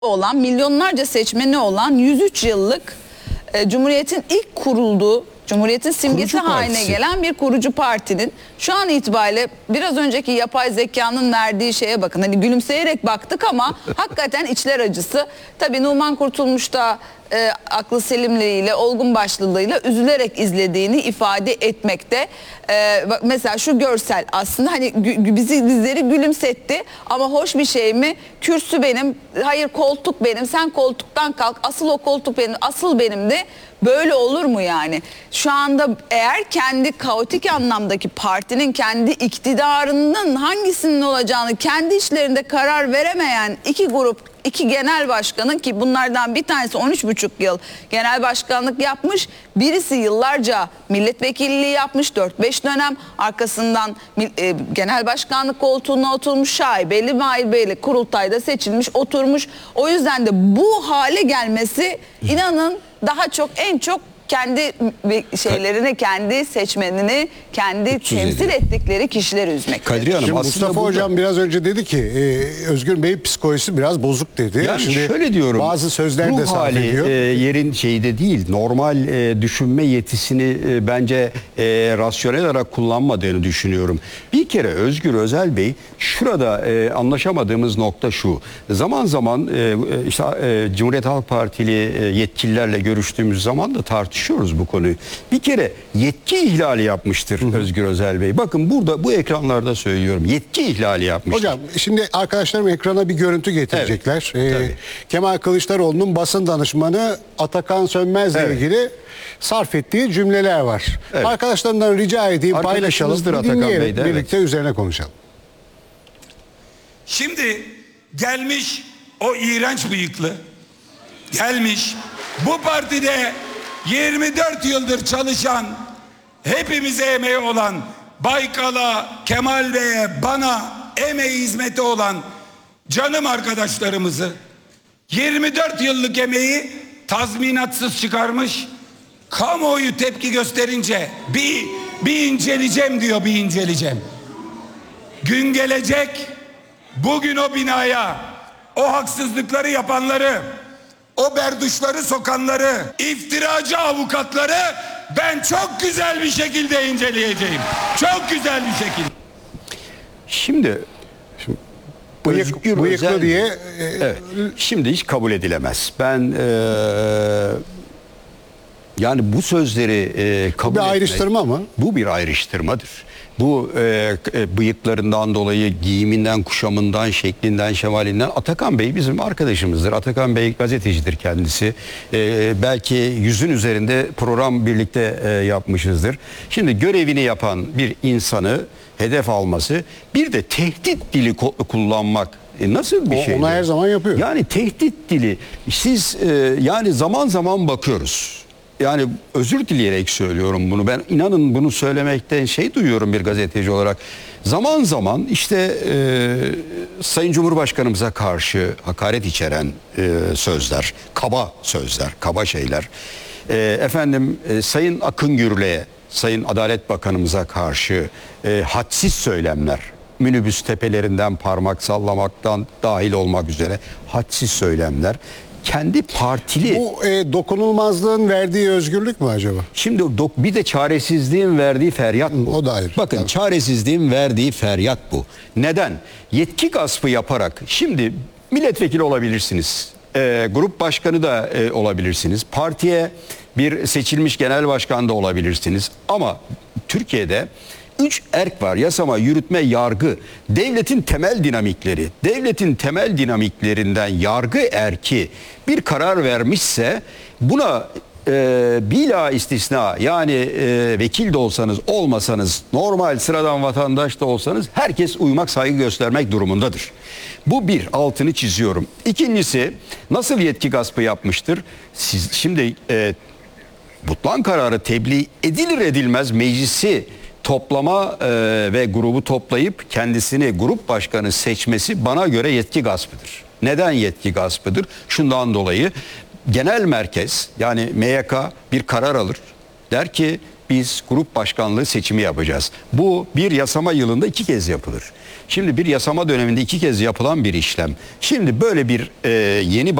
olan, milyonlarca seçmeni olan 103 yıllık Cumhuriyet'in ilk kurulduğu, Cumhuriyet'in simgesi haline gelen bir kurucu partinin şu an itibariyle biraz önceki yapay zekanın verdiği şeye bakın. Hani gülümseyerek baktık ama hakikaten içler acısı. Tabii Numan Kurtulmuş da aklı selimliğiyle, olgun başlılığıyla üzülerek izlediğini ifade etmekte. Mesela şu görsel aslında hani bizleri gülümsetti ama hoş bir şey mi? Kürsü benim, hayır koltuk benim, sen koltuktan kalk, asıl o koltuk benim, asıl benim de. Böyle olur mu yani? Şu anda eğer kendi kaotik anlamdaki partinin kendi iktidarının hangisinin olacağını kendi içlerinde karar veremeyen iki grup, iki genel başkanın, ki bunlardan bir tanesi 13,5 yıl genel başkanlık yapmış, birisi yıllarca milletvekilliği yapmış, 4-5 dönem arkasından genel başkanlık koltuğuna oturmuş, şaibeli maibeli kurultayda seçilmiş, oturmuş. O yüzden de bu hale gelmesi inanın daha çok, en çok kendi şeylerini, kendi seçmenini, kendi temsil ettikleri kişileri üzmek. Kadriye Hanım, Mustafa Hocam biraz önce dedi ki Özgür Bey'in psikolojisi biraz bozuk dedi. Yani şimdi şöyle diyorum, bazı sözler de sarf ediyor. Yerin şeyde değil, normal düşünme yetisini bence rasyonel olarak kullanmadığını düşünüyorum. Bir kere Özgür Özel Bey, şurada anlaşamadığımız nokta şu: zaman zaman işte Cumhuriyet Halk Partili yetkililerle görüştüğümüz zaman da tartışıyoruz bu konuyu. Bir kere yetki ihlali yapmıştır Özgür Özel Bey. Bakın burada bu ekranlarda söylüyorum, yetki ihlali yapmıştır. Hocam şimdi arkadaşlarım ekrana bir görüntü getirecekler. Evet, Kemal Kılıçdaroğlu'nun basın danışmanı Atakan Sönmez'le ilgili sarf ettiği cümleler var. Evet. Arkadaşlarımdan rica edeyim, paylaşalım, Atakan dinleyelim, Bey'de, birlikte üzerine konuşalım. Şimdi gelmiş o iğrenç bıyıklı, gelmiş bu partide 24 yıldır çalışan, hepimize emeği olan, Baykal'a, Kemal Bey'e, bana emeği hizmeti olan canım arkadaşlarımızı 24 yıllık emeği tazminatsız çıkarmış. Kamuoyu tepki gösterince bir inceleyeceğim diyor, bir inceleyeceğim. Gün gelecek, bugün o binaya o haksızlıkları yapanları, o berduşları sokanları, iftiracı avukatları ben çok güzel bir şekilde inceleyeceğim. Çok güzel bir şekilde. Şimdi Bıyıklı diye evet, şimdi hiç kabul edilemez. Ben yani bu sözleri kabul etmek, bir ayrıştırma mı? Bu bir ayrıştırmadır. Bu bıyıklarından dolayı, giyiminden, kuşamından, şeklinden, şemalinden. Atakan Bey bizim arkadaşımızdır. Atakan Bey gazetecidir kendisi. Belki 100'ün üzerinde program birlikte yapmışızdır. Şimdi görevini yapan bir insanı hedef alması, bir de tehdit dili kullanmak nasıl bir şey? Onu her zaman yapıyor. Yani tehdit dili. Siz yani zaman zaman bakıyoruz. Yani özür dileyerek söylüyorum bunu. Ben inanın bunu söylemekten şey duyuyorum bir gazeteci olarak. Zaman zaman işte Sayın Cumhurbaşkanımıza karşı hakaret içeren sözler, kaba sözler, kaba şeyler. Sayın Akın Gürlek'e, Sayın Adalet Bakanımıza karşı hadsiz söylemler, minibüs tepelerinden parmak sallamaktan dahil olmak üzere hadsiz söylemler. Kendi partili... Bu dokunulmazlığın verdiği özgürlük mü acaba? Şimdi bir de çaresizliğin verdiği feryat bu. O da ayrı. Bakın tabii, çaresizliğin verdiği feryat bu. Neden? Yetki gaspı yaparak, şimdi milletvekili olabilirsiniz. Grup başkanı da olabilirsiniz. Partiye bir seçilmiş genel başkan da olabilirsiniz. Ama Türkiye'de 3 erk var: yasama, yürütme, yargı. Devletin temel dinamikleri. Devletin temel dinamiklerinden yargı erki bir karar vermişse buna bila istisna, yani vekil de olsanız olmasanız, normal sıradan vatandaş da olsanız herkes uymak, saygı göstermek durumundadır. Bu bir, altını çiziyorum. İkincisi, nasıl yetki gaspı yapmıştır? Siz şimdi butlan kararı tebliğ edilir edilmez meclisi toplama ve grubu toplayıp kendisini grup başkanı seçmesi bana göre yetki gaspıdır. Neden yetki gaspıdır? Şundan dolayı: genel merkez, yani MYK bir karar alır. Der ki biz grup başkanlığı seçimi yapacağız. Bu bir yasama yılında 2 kez yapılır. Şimdi bir yasama döneminde 2 kez yapılan bir işlem. Şimdi böyle bir yeni